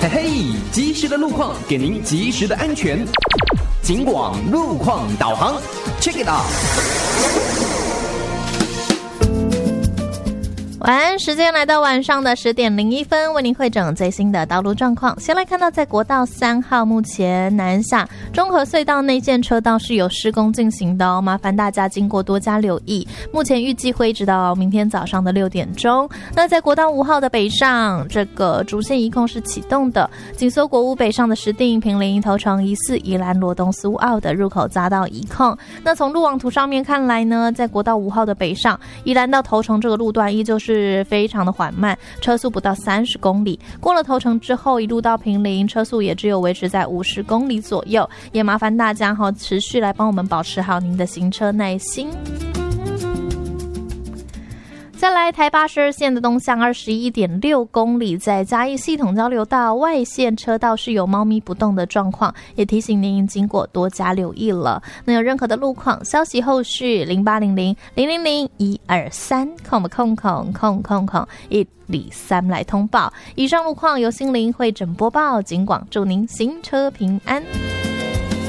嘿嘿，及时的路况给您及时的安全。警广路况导航 ，Check it out。 晚安，时间来到晚上的10点01分，为您汇整最新的道路状况。先来看到在国道3号，目前南下中和隧道内线车道是有施工进行的哦，麻烦大家经过多加留意。目前预计会一直到明天早上的6点钟。那在国道5号的北上，这个主线一控是启动的，紧缩国五北上的石碇、坪林、头城、宜4、宜兰、罗东、苏澳的入口匝道一控。那从路网图上面看来呢，在国道5号的北上，宜兰到头城这个路段依旧是非常的缓慢，车速不到30公里。过了头城之后，一路到坪林，车速也只有维持在50公里左右。也麻烦大家持续来帮我们保持好您的行车耐心。再来，台82线的东向21.6公里，在嘉义系统交流道外线车道是有猫咪不动的状况，也提醒您经过多加留意了。那有任何的路况消息，后续0800-000-123123来通报。以上路况由心灵会诊播报，警广祝您行车平安。